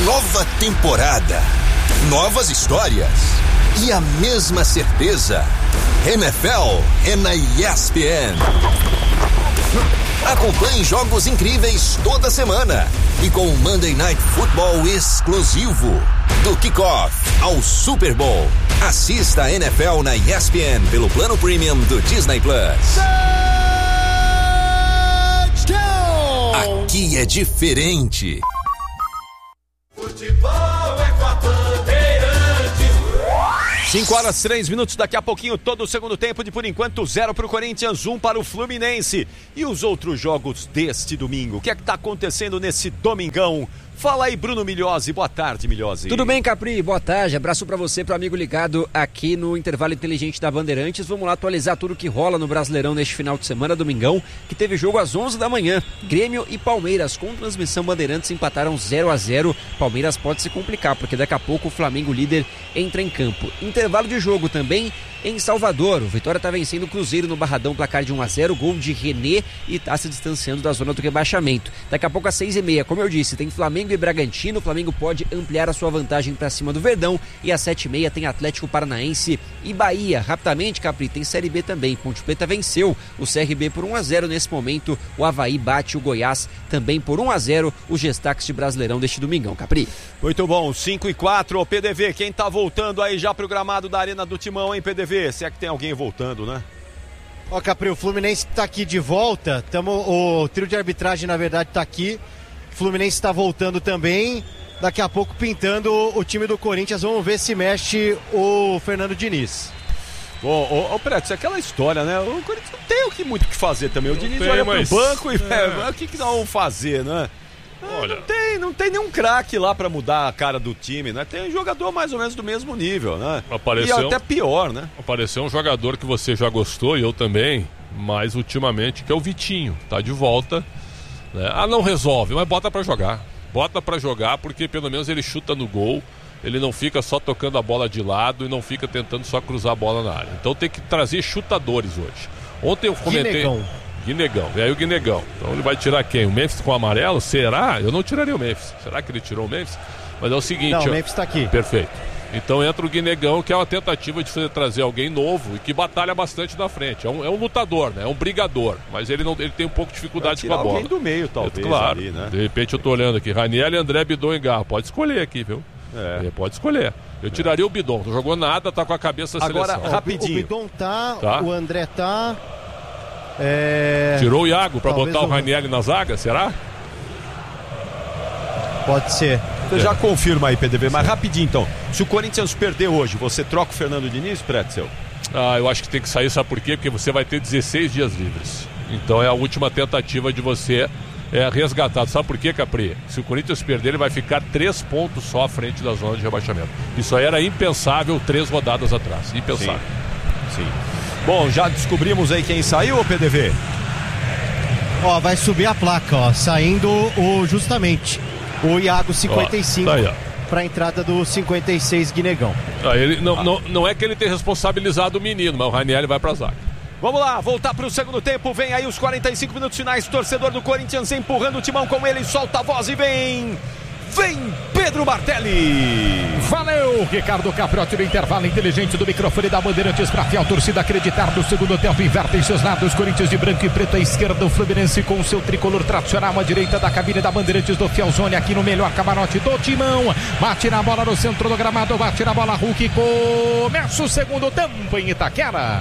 Nova temporada, novas histórias e a mesma certeza. NFL é na ESPN. Acompanhe jogos incríveis toda semana e com o Monday Night Football exclusivo. Do kickoff ao Super Bowl. Assista a NFL na ESPN pelo plano premium do Disney Plus. Aqui é diferente. Futebol é com a Bandeirantes. 5:03, daqui a pouquinho todo o segundo tempo de por enquanto 0 para o Corinthians, 1 para o Fluminense. E os outros jogos deste domingo? O que é que tá acontecendo nesse domingão? Fala aí, Bruno Milhozzi. Boa tarde, Milhozzi. Tudo bem, Capri? Boa tarde. Abraço pra você, pro amigo ligado aqui no Intervalo Inteligente da Bandeirantes. Vamos lá atualizar tudo que rola no Brasileirão neste final de semana, domingão, que teve jogo às 11 da manhã. Grêmio e Palmeiras, com transmissão Bandeirantes, empataram 0-0. Palmeiras pode se complicar, porque daqui a pouco o Flamengo líder entra em campo. Intervalo de jogo também em Salvador. O Vitória tá vencendo o Cruzeiro no Barradão, placar de 1-0, gol de René, e tá se distanciando da zona do rebaixamento. Daqui a pouco às 6h30, como eu disse, tem Flamengo e Bragantino. O Flamengo pode ampliar a sua vantagem para cima do Verdão, e às 7h30 tem Atlético Paranaense e Bahia. Rapidamente, Capri, tem Série B também. Ponte Preta venceu o CRB por 1-0 nesse momento. O Avaí bate o Goiás também por 1-0. Os destaques de Brasileirão deste domingão, Capri. Muito bom, 5:04, ô PDV, quem tá voltando aí já pro gramado da Arena do Timão, hein, PDV? Se é que tem alguém voltando, né? Ó, Capri, o Fluminense tá aqui de volta, o trio de arbitragem, na verdade, tá aqui. O Fluminense tá voltando também, daqui a pouco pintando o time do Corinthians. Vamos ver se mexe o Fernando Diniz. Ô, Preto, é aquela história, né? O Corinthians não tem muito o que fazer também. O Diniz olha pro banco e o que nós vamos fazer, né? Olha, não tem nenhum craque lá pra mudar a cara do time, né? Tem um jogador mais ou menos do mesmo nível, né? E até pior, né? Apareceu um jogador que você já gostou e eu também, mas ultimamente, que é o Vitinho. Tá de volta, né? Não resolve, mas bota pra jogar. Bota pra jogar, porque pelo menos ele chuta no gol. Ele não fica só tocando a bola de lado e não fica tentando só cruzar a bola na área. Então tem que trazer chutadores hoje. Ontem eu comentei... Guinegão, e aí o Guinegão. Então ele vai tirar quem? O Memphis com o amarelo? Será? Eu não tiraria o Memphis. Será que ele tirou o Memphis? Mas é o seguinte... Não, o Memphis tá aqui. Perfeito. Então entra o Guinegão, que é uma tentativa de trazer alguém novo e que batalha bastante na frente. É um lutador, né? É um brigador. Mas ele tem um pouco de dificuldade com a bola. Alguém do meio, talvez. Claro. Ali, né? De repente eu tô olhando aqui. Raniel e André Bidon e Garro. Pode escolher aqui, viu? Pode escolher. Eu tiraria o Bidon. Não jogou nada, tá com a cabeça da seleção. Agora, rapidinho. O Bidon tá, o André tá... Tirou o Iago pra botar o Ranieri na zaga, será? Pode ser. Você já confirma aí, PDV, mas rapidinho então. Se o Corinthians perder hoje, você troca o Fernando Diniz, Pretzel? Eu acho que tem que sair, sabe por quê? Porque você vai ter 16 dias livres. Então é a última tentativa de você resgatar. Sabe por quê, Capri? Se o Corinthians perder, ele vai ficar 3 pontos só à frente da zona de rebaixamento. Isso aí era impensável 3 rodadas atrás. Impensável. Sim. Bom, já descobrimos aí quem saiu, ô PDV? Ó, vai subir a placa, ó, saindo justamente o Iago 55 para a entrada do 56 Guinegão. Ele não é que ele tenha responsabilizado o menino, mas o Ranieri vai pra zaga. Vamos lá, voltar pro segundo tempo, vem aí os 45 minutos finais, torcedor do Corinthians empurrando o timão com ele, solta a voz e vem Pedro Martelli. Valeu, Ricardo Capriotti no intervalo inteligente do microfone da Bandeirantes para a fiel torcida acreditar no segundo tempo. Invertem seus lados, Corinthians de branco e preto à esquerda, o Fluminense com o seu tricolor tradicional à direita da cabine da Bandeirantes do Fielzone, aqui no melhor camarote do timão. Bate na bola no centro do gramado, bate na bola Hulk, começa o segundo tempo em Itaquera.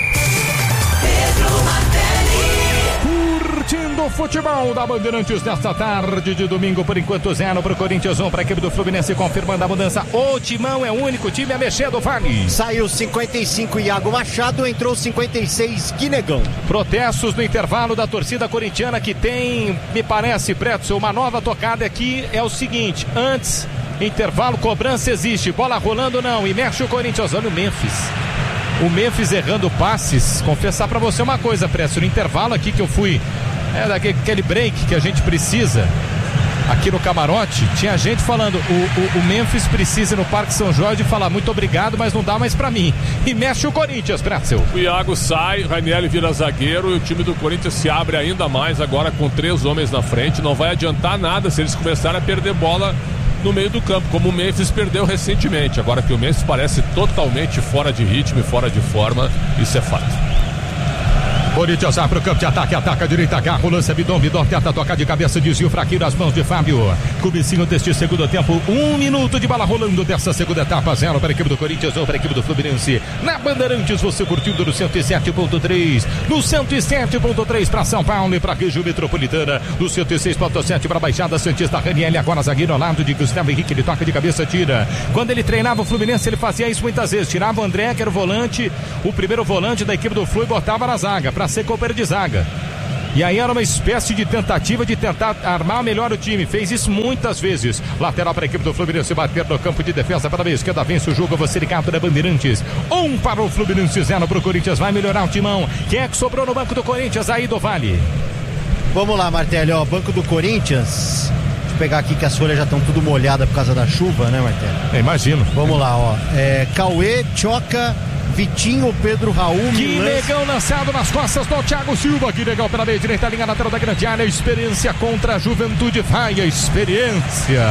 Pedro Martelli. Curtindo o futebol da Bandeirantes nesta tarde de domingo, por enquanto 0 para o Corinthians, 1 para a equipe do Fluminense, confirmando a mudança. O timão é o único time a mexer do Vale. Saiu 55 Iago Machado, entrou 56 Guinegão. Protestos no intervalo da torcida corintiana, que tem, me parece, Pretzel, uma nova tocada aqui. É o seguinte: antes, intervalo, cobrança existe, bola rolando não, e mexe o Corinthians. Olha o Memphis errando passes. Confessar pra você uma coisa, Presto, no intervalo aqui que eu fui, daquele break que a gente precisa aqui no camarote, tinha gente falando, o Memphis precisa ir no Parque São Jorge e falar muito obrigado, mas não dá mais pra mim. E mexe o Corinthians, Presto. O Iago sai, Ranieri vira zagueiro e o time do Corinthians se abre ainda mais agora com 3 homens na frente. Não vai adiantar nada se eles começarem a perder bola no meio do campo, como o Memphis perdeu recentemente. Agora que o Memphis parece totalmente fora de ritmo e fora de forma, isso é fato. Corinthians vai pro campo de ataque, ataca a direita, Garro, lança Bidon tenta tocar de cabeça, desvio fraquinho nas mãos de Fábio. Comecinho deste segundo tempo, 1 minuto de bola rolando dessa segunda etapa, 0 para a equipe do Corinthians, 1 para a equipe do Fluminense. Na Bandeirantes, você curtindo no 107.3, no 107.3 para São Paulo e para a região metropolitana, no 106.7 para a Baixada Santista. Raniel agora zagueiro ao lado de Gustavo Henrique, ele toca de cabeça, tira. Quando ele treinava o Fluminense, ele fazia isso muitas vezes, tirava o André, que era o volante, o primeiro volante da equipe do Flu, e botava na zaga, para ser companheiro de zaga. E aí era uma espécie de tentativa de tentar armar melhor o time. Fez isso muitas vezes. Lateral para a equipe do Fluminense, bater no campo de defesa para a esquerda, vence o jogo, você ligado na Bandeirantes. 1 para o Fluminense, 0 para o Corinthians. Vai melhorar o timão. Quem é que sobrou no banco do Corinthians aí, do Vale? Vamos lá, Martelli, ó, banco do Corinthians. Deixa eu pegar aqui que as folhas já estão tudo molhadas por causa da chuva, né, Martelli? Imagino. Vamos lá, ó. Cauê, Choca, Vitinho, Pedro Raul, que negão lançado nas costas do Thiago Silva, que negão pela meia direita, linha lateral da grande área, experiência contra a Juventude, vai a experiência.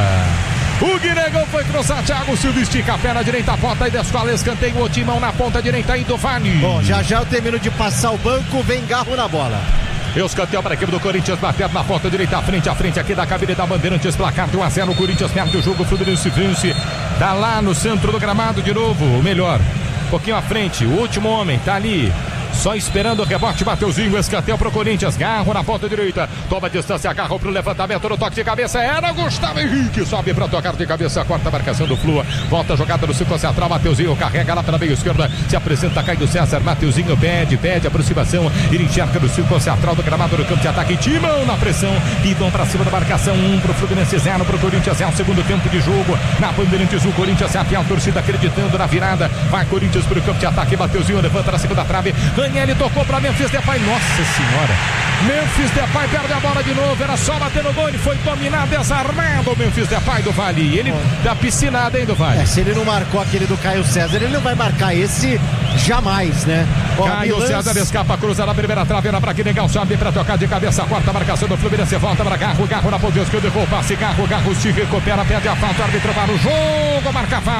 O Guinegão foi cruzar, Thiago Silva estica a perna direita, bota e descola, escanteio, o timão na ponta direita aí do Vale. Bom, já eu termino de passar o banco, vem Garro na bola. Escanteio para a equipe do Corinthians, bater na ponta direita, à frente aqui da cabine da Bandeirantes, placar de 1-0, o Corinthians perde o jogo, o Fluminense vence, tá lá no centro do gramado de novo, o melhor. Um pouquinho à frente, o último homem tá ali, só esperando o rebote, Mateuzinho, escanteio pro Corinthians, Garro na ponta direita, toma a distância, Garro pro levantamento, no toque de cabeça, era Gustavo Henrique, sobe pra tocar de cabeça, quarta marcação do Flu, volta a jogada no círculo central, Mateuzinho carrega lá pela meia esquerda, se apresenta, Caio César, Mateuzinho pede aproximação, ele enxerga no círculo central do gramado no campo de ataque, timão na pressão, Bidon pra cima da marcação, 1 pro Fluminense, 0 pro Corinthians, é o segundo tempo de jogo, na Bandeirantes, o Corinthians, a torcida acreditando na virada, vai Corinthians pro campo de ataque, Mateuzinho levanta na segunda trave, Raniel tocou para Memphis Depay, nossa senhora, Memphis Depay perde a bola de novo, era só bater no gol, ele foi dominar, desarmado o Memphis Depay do Vale, ele dá piscinada, hein, do Vale. Se ele não marcou aquele do Caio César, ele não vai marcar esse jamais, né? Caio César escapa, cruza na primeira trave, era para que legal, sobe para tocar de cabeça, quarta marcação do Fluminense, volta para Garro na ponta esquerda, errou o passe, Garro se recupera, perde a falta, o árbitro para o jogo, marca a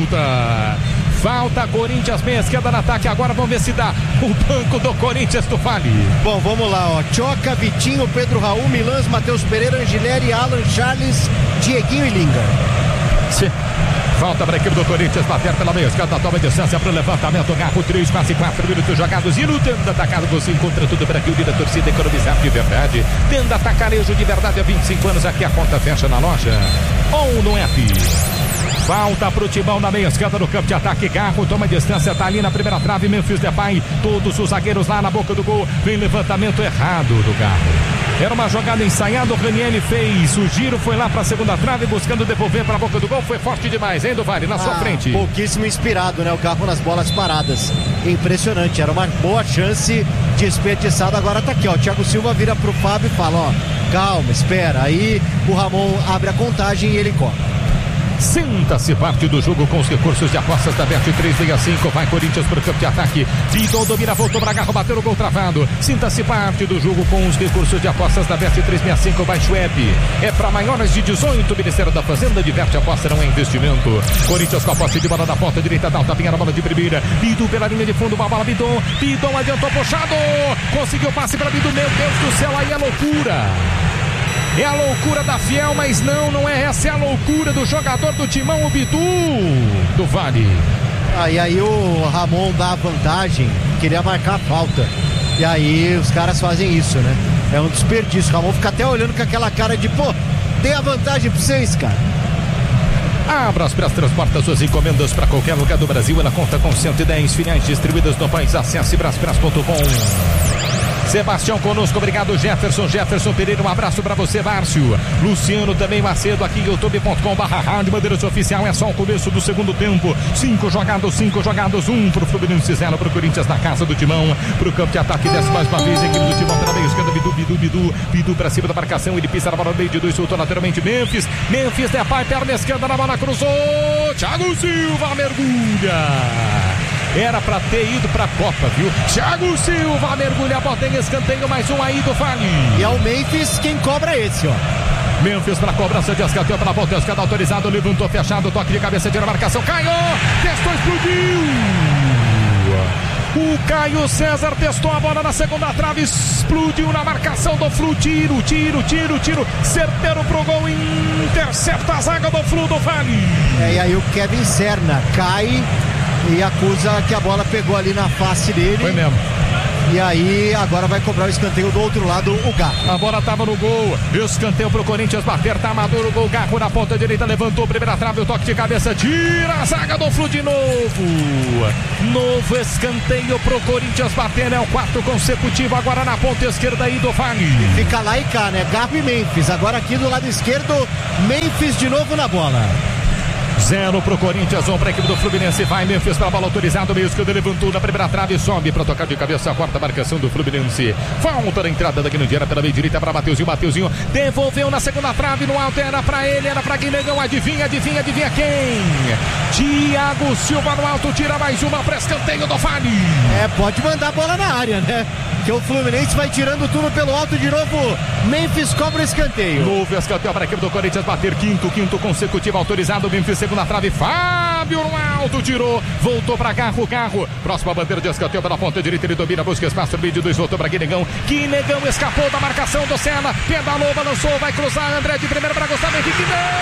falta, Corinthians, meia esquerda no ataque, agora vamos ver se dá o banco do Corinthians do Vale. Bom, vamos lá, ó, Choca, Vitinho, Pedro Raul, Milans, Matheus Pereira, Angileri, Alan, Charles, Dieguinho e Linga. Sim. Falta para a equipe do Corinthians bater pela meia esquerda, toma distância para o levantamento, Garro, 3, quase 4 minutos jogados, e no tendo atacado você encontra tudo para que o dia da torcida economizar de verdade. Tendo atacarejo de verdade há 25 anos, aqui a conta fecha na loja ou no app. Falta pro Timão na meia esquerda no campo de ataque, Garro toma distância, tá ali na primeira trave, Memphis Depay, todos os zagueiros lá na boca do gol, vem levantamento errado do Garro. Era uma jogada ensaiada, o Raniel fez o giro, foi lá para a segunda trave, buscando devolver para a boca do gol, foi forte demais, hein, do Vale, na sua frente. Pouquíssimo inspirado, né, o Garro nas bolas paradas, impressionante, era uma boa chance desperdiçada, agora tá aqui, ó, Thiago Silva vira pro Fábio e fala, ó, calma, espera, aí o Ramon abre a contagem e ele corre. Sinta-se parte do jogo com os recursos de apostas da Bet365. Vai Corinthians para o campo de ataque. Bidon domina, voltou para Garro, bateu o gol travado. Sinta-se parte do jogo com os recursos de apostas da Bet365. Baixe o app. É para maiores de 18. O Ministério da Fazenda diverte a aposta, não é investimento. Corinthians com a posse de bola da ponta direita. Dá um tapinha na bola de primeira. Bidon pela linha de fundo. Uma bola Bidon. Bidon adiantou, puxado. Conseguiu passe para Bidon. Meu Deus do céu, aí é loucura. É a loucura da Fiel, mas não é essa, é a loucura do jogador do Timão, o Bidu do Vale. E aí o Ramon dá a vantagem, queria marcar a falta. E aí os caras fazem isso, né? É um desperdício. O Ramon fica até olhando com aquela cara de, pô, dei a vantagem pra vocês, cara. A Braspress transporta suas encomendas para qualquer lugar do Brasil. Ela conta com 110 filiais distribuídas no país. Acesse braspress.com. Sebastião conosco, obrigado Jefferson Pereira, um abraço pra você, Márcio. Luciano também, Macedo, aqui youtube.com/rádio Bandeirantes Oficial, é só o começo do segundo tempo, 5 jogados, 1 pro Fluminense, 0 pro Corinthians na casa do Timão, pro campo de ataque, desce mais uma vez, equipe do Timão pela meia esquerda, Bidu pra cima da marcação, ele pisa na bola no meio de 2, soltou lateralmente, Memphis Depay, perna esquerda na bola, cruzou, Thiago Silva mergulha. Era pra ter ido pra Copa, viu? Thiago Silva mergulha, bota em escanteio, mais um aí do Vale. E é o Memphis quem cobra esse, ó. Memphis para cobrança de escanteio pela ponta esquerda, autorizado, levantou, fechado, toque de cabeça, tira a marcação, Caio, testou, explodiu. O Caio César testou a bola na segunda trave, explodiu na marcação do Flu, tiro, certeiro pro gol, intercepta a zaga do Flu do Vale. E aí o Kevin Serna cai e acusa que a bola pegou ali na face dele. Foi mesmo. E aí agora vai cobrar o escanteio do outro lado, o Garro. A bola tava no gol, escanteio pro Corinthians bater, tá maduro o gol, Garro na ponta direita, levantou, primeira trave, o toque de cabeça, tira a zaga do Flu de novo escanteio pro Corinthians bater, é o 4º consecutivo, agora na ponta esquerda aí do Vale. E fica lá e cá, né? Garro e Memphis, agora aqui do lado esquerdo, Memphis de novo na bola. 0 pro Corinthians, 1 pra equipe do Fluminense. Vai Memphis pra bola autorizado, meio esquerdo, levantou na primeira trave, sobe pra tocar de cabeça, a quarta marcação do Fluminense. Falta na entrada da grande área pela meia direita pra Mateuzinho devolveu na segunda trave, no alto, era pra ele, era pra Guinegão, adivinha quem? Thiago Silva no alto, tira mais uma pra escanteio do Vale. Pode mandar a bola na área, né? Que o Fluminense vai tirando tudo pelo alto de novo. Memphis cobra o escanteio. Novo escanteio para a equipe do Corinthians bater, quinto consecutivo autorizado. Memphis segunda trave, Fábio no alto, tirou, voltou para Garro. Próxima bandeira de escanteio pela ponta direita, ele domina, busca espaço, meio de 2, voltou para Guinegão escapou da marcação do Senna, pedalou, balançou, vai cruzar, André de primeira para Gustavo Henrique,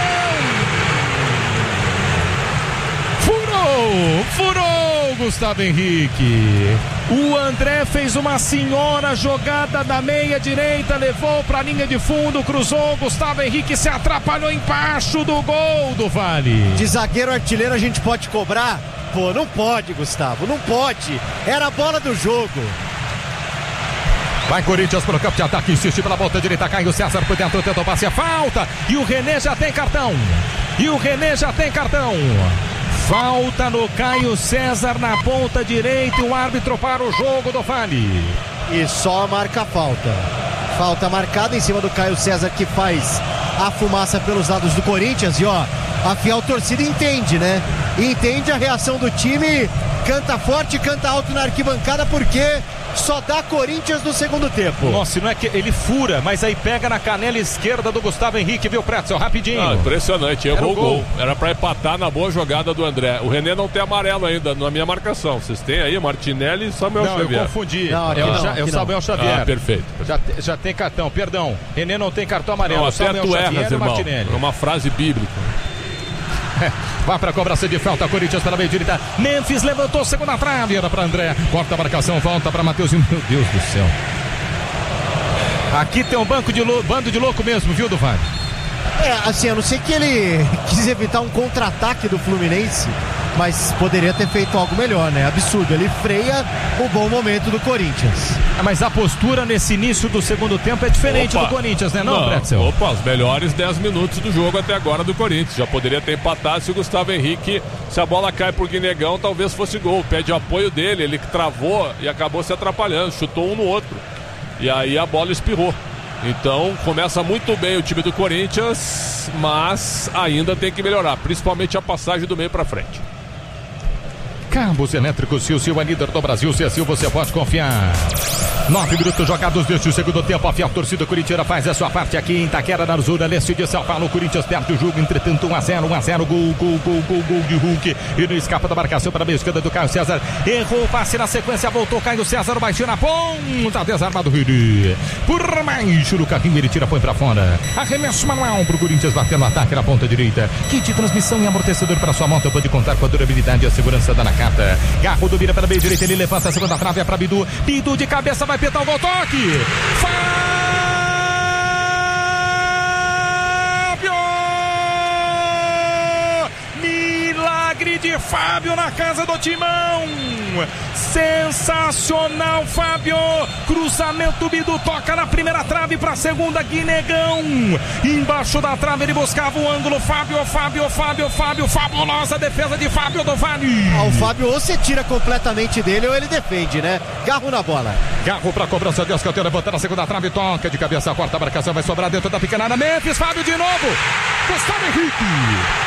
Furou Gustavo Henrique. O André fez uma senhora jogada da meia direita, levou para a linha de fundo, cruzou, Gustavo Henrique se atrapalhou embaixo do gol do Vale. De zagueiro artilheiro a gente pode cobrar? Pô, não pode, Gustavo, não pode. Era a bola do jogo. Vai Corinthians pro campo de ataque, insiste pela ponta direita, Caio César por dentro, tentou passe, falta, e o René já tem cartão. Falta no Caio César na ponta direita, e o árbitro para o jogo do Vale. E só marca a falta. Falta marcada em cima do Caio César, que faz a fumaça pelos lados do Corinthians. E ó, a fiel torcida entende, né? Entende a reação do time, canta forte, canta alto na arquibancada, porque só dá Corinthians no segundo tempo. Nossa, não é que ele fura, mas aí pega na canela esquerda do Gustavo Henrique, viu, Pretzel? Rapidinho. Impressionante, errou o gol. Era pra empatar na boa jogada do André. O René não tem amarelo ainda na minha marcação. Vocês têm aí, Martinelli e Samuel Xavier. Não, eu confundi. É o Samuel Xavier. Perfeito. Já tem cartão, perdão. René não tem cartão amarelo. Não, até tu erras, irmão. Martinelli. É uma frase bíblica. Vai para a cobrança de falta, Corinthians pela meia direita. Memphis levantou, segunda trave, era para André. Corta a marcação, volta para Mateuzinho. Meu Deus do céu. Aqui tem um bando de louco mesmo, viu, do Vale? Assim, eu não sei que ele quis evitar um contra-ataque do Fluminense, mas poderia ter feito algo melhor, né? Absurdo, ele freia o bom momento do Corinthians. Mas a postura nesse início do segundo tempo é diferente do Corinthians, né, não, Pretzel? Os melhores 10 minutos do jogo até agora do Corinthians. Já poderia ter empatado se o Gustavo Henrique, se a bola cai pro Guinegão, talvez fosse gol. Pede apoio dele, ele travou e acabou se atrapalhando, chutou um no outro. E aí a bola espirrou. Então começa muito bem o time do Corinthians, mas ainda tem que melhorar, principalmente a passagem do meio para frente. Cabos elétricos Sil, a líder do Brasil. Sil, você pode confiar. 9 minutos jogados deste segundo tempo. A fiel torcida corintiana faz a sua parte aqui em Itaquera, na zona leste de São Paulo. O Corinthians perde o jogo, entretanto 1-0, gol de Hulk. E não escapa da marcação para a meia esquerda do Caio César. Errou o passe na sequência, voltou Caio César, baixinho na ponta, desarmado o Riri. Por mais no carrinho, ele tira, põe para fora. Arremesso manual para o Corinthians bater no ataque na ponta direita. Kit de transmissão e amortecedor para sua moto, pode contar com a durabilidade e a segurança da Nakata. Garro domina pela meia direita, ele levanta a segunda trave, é para Bidu. Bidu de cabeça, vai pintar o gol, toque! Fábio! Milagre de Fábio na casa do Timão! Sensacional, Fábio! Cruzamento, Bidu toca na primeira trave para a segunda, Guinegão! Embaixo da trave ele buscava o ângulo, Fábio! Fabulosa defesa de Fábio do Vale! O Fábio ou você tira completamente dele ou ele defende, né? Garro na bola. Garro para cobrança de escanteio, levantando a segunda trave, toca de cabeça, a quarta marcação vai sobrar dentro da pequena área. Memphis, Fábio de novo! Gustavo Henrique!